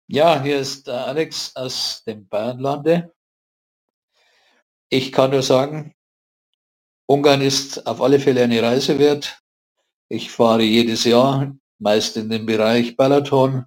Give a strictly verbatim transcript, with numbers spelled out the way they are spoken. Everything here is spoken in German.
Ja, hier ist der Alex aus dem Bayernlande. Ich kann nur sagen, Ungarn ist auf alle Fälle eine Reise wert. Ich fahre jedes Jahr, meist in den Bereich Balaton